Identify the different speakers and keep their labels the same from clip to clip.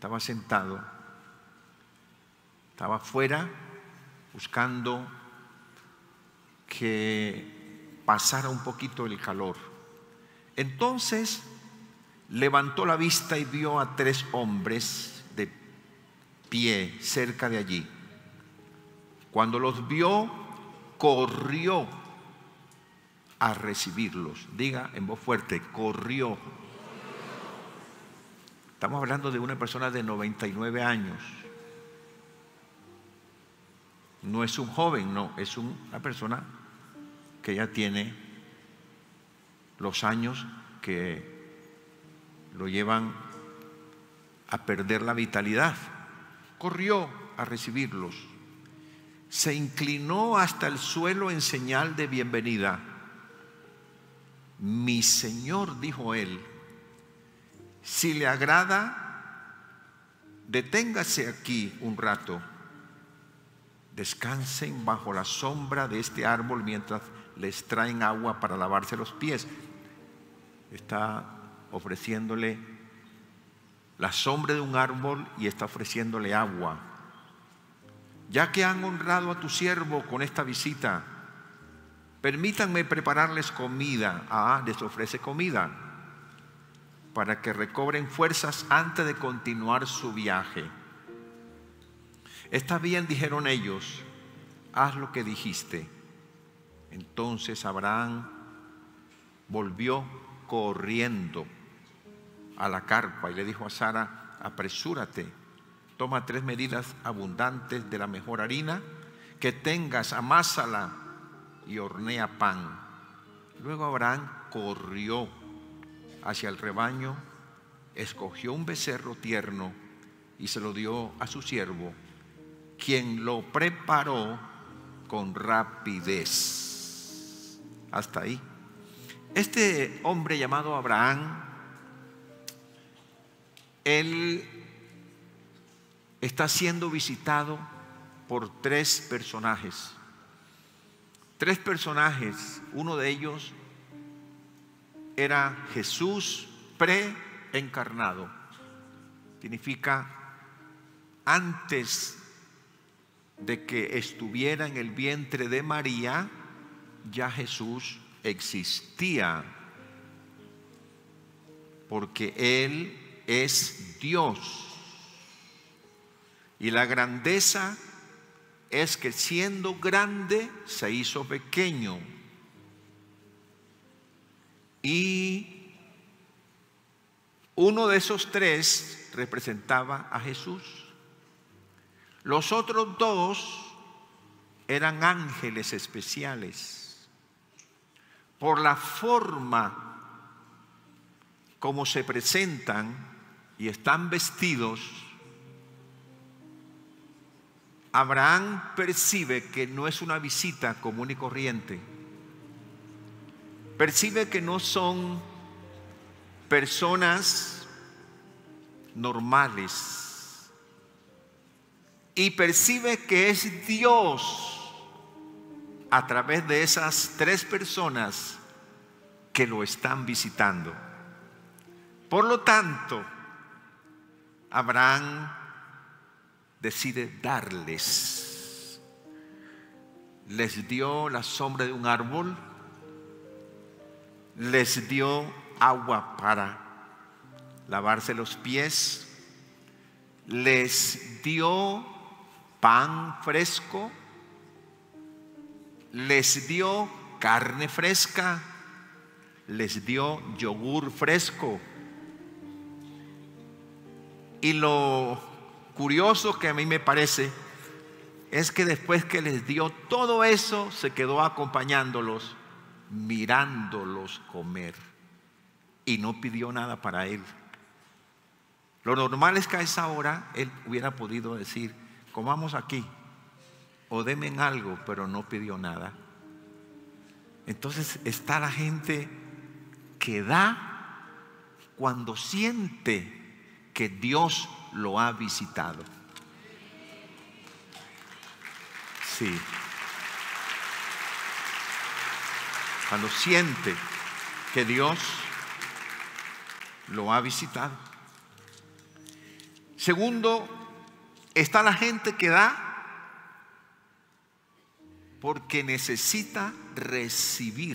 Speaker 1: estaba sentado, estaba afuera buscando que pasara un poquito el calor. Entonces levantó la vista y vio a 3 hombres de pie cerca de allí. Cuando los vio, corrió a recibirlos. Diga en voz fuerte, corrió. Estamos hablando de una persona de 99 años. No es un joven, no, es una persona que ya tiene los años que lo llevan a perder la vitalidad. Corrió a recibirlos. Se inclinó hasta el suelo en señal de bienvenida. Mi Señor, dijo él, si le agrada, deténgase aquí un rato. Descansen bajo la sombra de este árbol mientras les traen agua para lavarse los pies. Está ofreciéndole la sombra de un árbol y está ofreciéndole agua. Ya que han honrado a tu siervo con esta visita, permítanme prepararles comida. Les ofrece comida para que recobren fuerzas antes de continuar su viaje. Está bien, dijeron ellos, haz lo que dijiste. Entonces Abraham volvió corriendo a la carpa y le dijo a Sara, apresúrate, toma 3 medidas abundantes de la mejor harina que tengas, amásala y hornea pan. Luego Abraham corrió hacia el rebaño, escogió un becerro tierno y se lo dio a su siervo, quien lo preparó con rapidez. Hasta ahí. Este hombre llamado Abraham, él está siendo visitado por 3 personajes. 3 personajes, uno de ellos era Jesús preencarnado. Significa antes de que estuviera en el vientre de María, ya Jesús existía, porque Él es Dios. Y la grandeza es que siendo grande se hizo pequeño. Y uno de esos 3 representaba a Jesús. Los otros 2 eran ángeles especiales. Por la forma como se presentan y están vestidos, Abraham percibe que no es una visita común y corriente. Percibe que no son personas normales. Y percibe que es Dios a través de esas 3 personas que lo están visitando. Por lo tanto, Abraham decide darles. Les dio la sombra de un árbol, les dio agua para lavarse los pies, les dio pan fresco, les dio carne fresca, les dio yogur fresco. Y lo curioso que a mí me parece es que después que les dio todo eso, se quedó acompañándolos, mirándolos comer, y no pidió nada para él. Lo normal es que a esa hora él hubiera podido decir, comamos aquí o denme algo, pero no pidió nada. Entonces está la gente que da cuando siente que Dios lo ha visitado. Sí. Cuando siente que Dios lo ha visitado. Segundo, está la gente que da porque necesita recibir.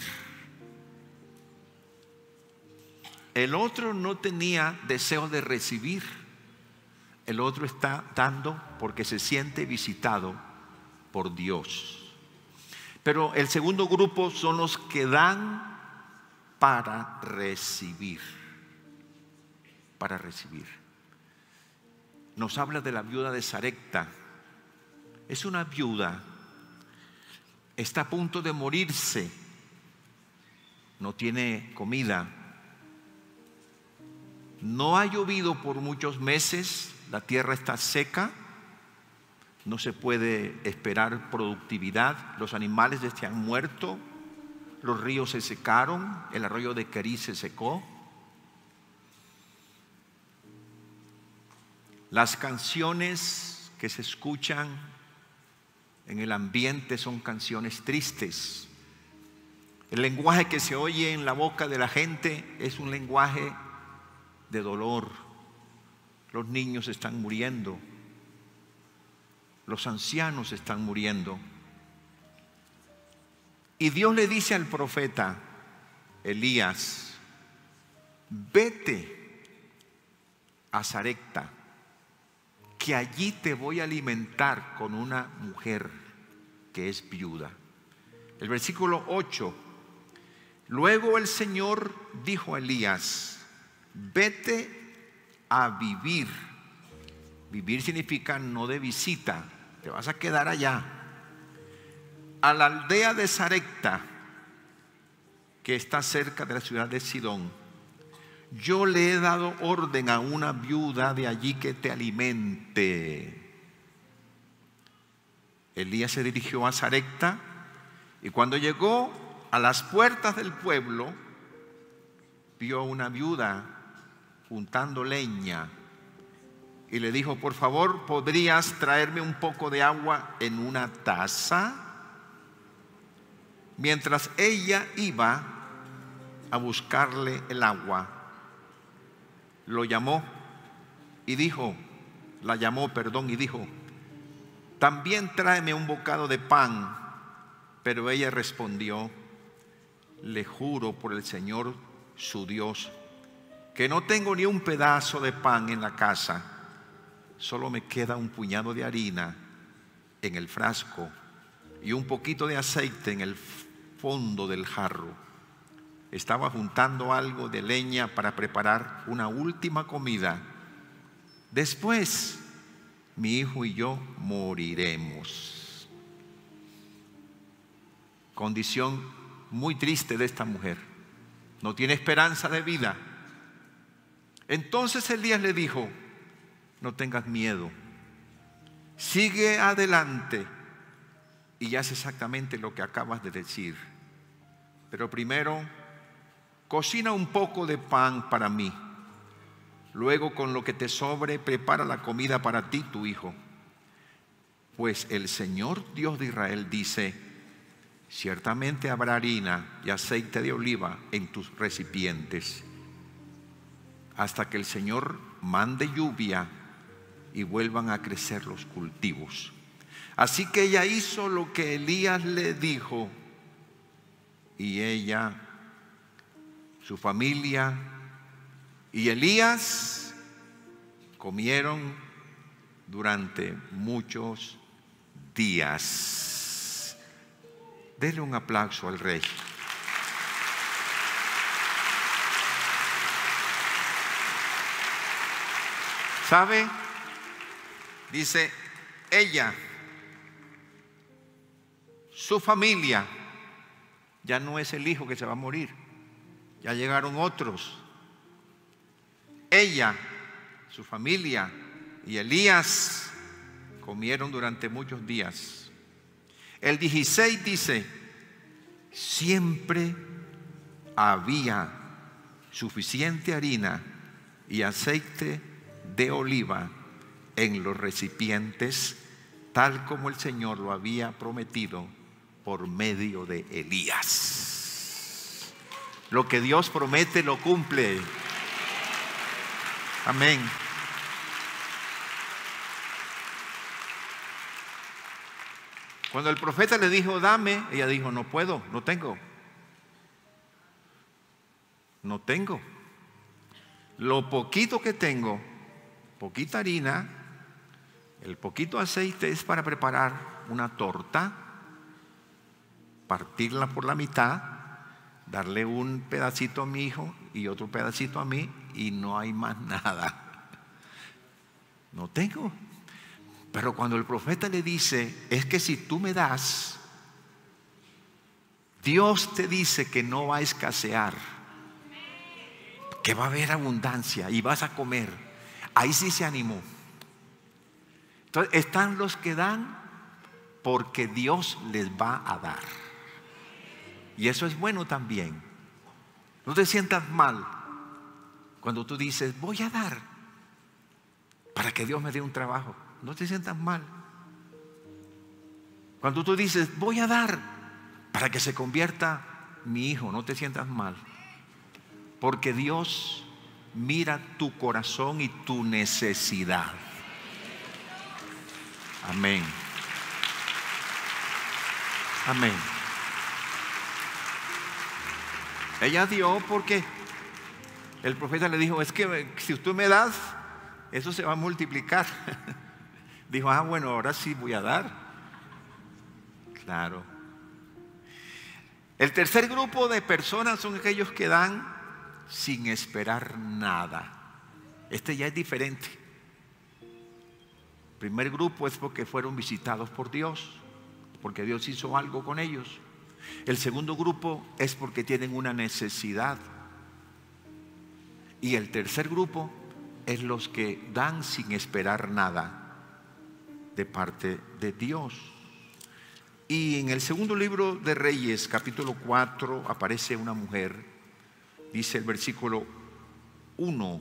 Speaker 1: El otro no tenía deseo de recibir. El otro está dando porque se siente visitado por Dios. Pero el segundo grupo son los que dan para recibir. Para recibir. Nos habla de la viuda de Sarepta. Es una viuda. Está a punto de morirse. No tiene comida. No ha llovido por muchos meses. La tierra está seca. No se puede esperar productividad. Los animales ya han muerto. Los ríos se secaron. El arroyo de Querís se secó. Las canciones que se escuchan en el ambiente son canciones tristes. El lenguaje que se oye en la boca de la gente es un lenguaje de dolor. Los niños están muriendo. Los ancianos están muriendo. Y Dios le dice al profeta Elías: vete a Sarepta, que allí te voy a alimentar con una mujer que es viuda. El versículo 8: luego el Señor dijo a Elías: vete a vivir. Vivir significa no de visita, te vas a quedar allá, a la aldea de Sarepta, que está cerca de la ciudad de Sidón. Yo le he dado orden a una viuda de allí que te alimente. Elías se dirigió a Sarepta, y cuando llegó a las puertas del pueblo, vio a una viuda juntando leña y le dijo: por favor, ¿podrías traerme un poco de agua en una taza? Mientras ella iba a buscarle el agua, lo llamó y dijo, la llamó, perdón, y dijo: también tráeme un bocado de pan. Pero ella respondió: le juro por el Señor su Dios que no tengo ni un pedazo de pan en la casa, solo me queda un puñado de harina en el frasco y un poquito de aceite en el fondo del jarro. Estaba juntando algo de leña para preparar una última comida. Después, mi hijo y yo moriremos. Condición muy triste de esta mujer. No tiene esperanza de vida. Entonces Elías le dijo: no tengas miedo, sigue adelante y haz exactamente lo que acabas de decir. Pero primero, cocina un poco de pan para mí. Luego, con lo que te sobre, prepara la comida para ti y tu hijo. Pues el Señor Dios de Israel dice: ciertamente habrá harina y aceite de oliva en tus recipientes, hasta que el Señor mande lluvia y vuelvan a crecer los cultivos. Así que ella hizo lo que Elías le dijo, y ella, su familia y Elías comieron durante muchos días. Dele un aplauso al Rey. ¿Sabe? Dice ella, su familia, ya no es el hijo que se va a morir, ya llegaron otros. Ella, su familia y Elías comieron durante muchos días. El 16 dice: siempre había suficiente harina y aceite de oliva en los recipientes, tal como el Señor lo había prometido por medio de Elías. Lo que Dios promete lo cumple. Amén. Cuando el profeta le dijo, dame, ella dijo, no puedo, no tengo. No tengo. Lo poquito que tengo, poquita harina, el poquito aceite es para preparar una torta, partirla por la mitad, darle un pedacito a mi hijo y otro pedacito a mí, y no hay más nada. No tengo. Pero cuando el profeta le dice, es que si tú me das, Dios te dice que no va a escasear, que va a haber abundancia y vas a comer. Ahí sí se animó. Entonces están los que dan porque Dios les va a dar. Y eso es bueno también. No te sientas mal cuando tú dices, voy a dar para que Dios me dé un trabajo. No te sientas mal. Cuando tú dices, voy a dar para que se convierta mi hijo, no te sientas mal. Porque Dios mira tu corazón y tu necesidad. Amén. Amén. Ella dio porque el profeta le dijo, es que si tú me das, eso se va a multiplicar. Dijo, bueno, ahora sí voy a dar. Claro. El tercer grupo de personas son aquellos que dan sin esperar nada. Este ya es diferente. El primer grupo es porque fueron visitados por Dios, porque Dios hizo algo con ellos. El segundo grupo es porque tienen una necesidad. Y el tercer grupo es los que dan sin esperar nada de parte de Dios. Y en el segundo libro de Reyes, capítulo 4, aparece una mujer. Dice el versículo 1.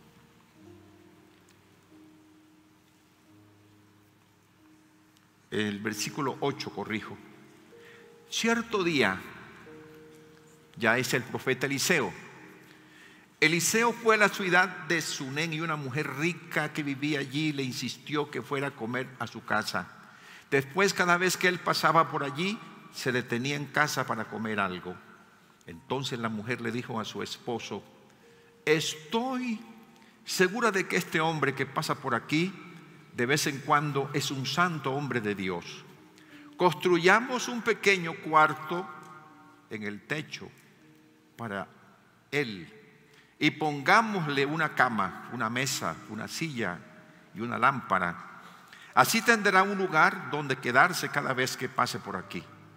Speaker 1: El versículo 8, corrijo. Cierto día, ya es el profeta Eliseo. Eliseo fue a la ciudad de Sunén y una mujer rica que vivía allí le insistió que fuera a comer a su casa. Después, cada vez que él pasaba por allí, se detenía en casa para comer algo. Entonces la mujer le dijo a su esposo, estoy segura de que este hombre que pasa por aquí de vez en cuando es un santo hombre de Dios. Construyamos un pequeño cuarto en el techo para él y pongámosle una cama, una mesa, una silla y una lámpara. Así tendrá un lugar donde quedarse cada vez que pase por aquí.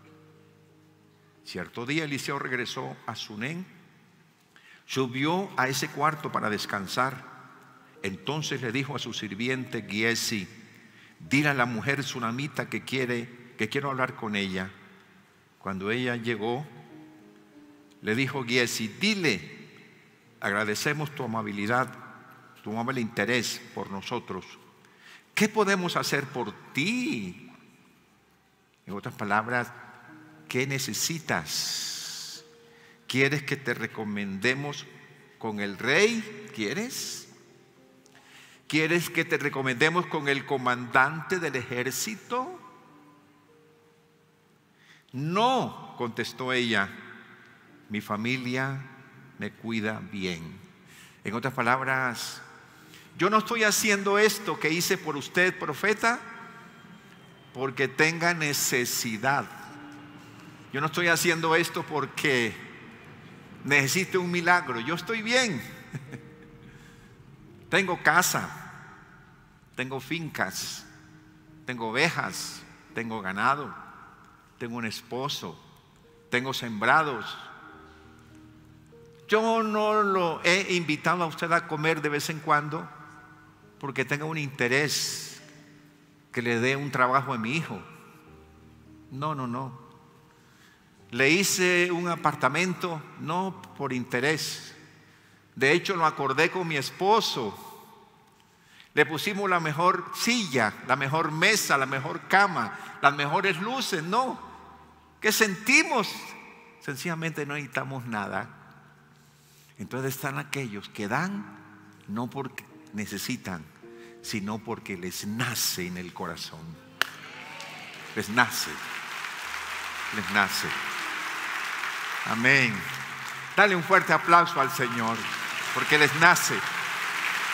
Speaker 1: Cierto día Eliseo regresó a Sunén, subió a ese cuarto para descansar. Entonces le dijo a su sirviente Giesi, dile a la mujer sunamita que quiero hablar con ella. Cuando ella llegó, le dijo Giesi, dile, agradecemos tu amabilidad, tu amable interés por nosotros. ¿Qué podemos hacer por ti? En otras palabras, ¿qué necesitas? ¿Quieres que te recomendemos con el rey? ¿Quieres? ¿Quieres que te recomendemos con el comandante del ejército? No, contestó ella, mi familia me cuida bien. En otras palabras, yo no estoy haciendo esto que hice por usted, profeta, porque tenga necesidad. Yo no estoy haciendo esto porque necesite un milagro. Yo estoy bien. Tengo casa, tengo fincas, tengo ovejas, tengo ganado, tengo un esposo, tengo sembrados. Yo no lo he invitado a usted a comer de vez en cuando porque tenga un interés que le dé un trabajo a mi hijo. No. Le hice un apartamento no por interés. De hecho, lo acordé con mi esposo. Le pusimos la mejor silla, la mejor mesa, la mejor cama, las mejores luces. No. ¿Qué sentimos? Sencillamente no necesitamos nada. Entonces están aquellos que dan no porque necesitan, sino porque les nace en el corazón. Les nace. Les nace. Amén. Dale un fuerte aplauso al Señor, porque les nace.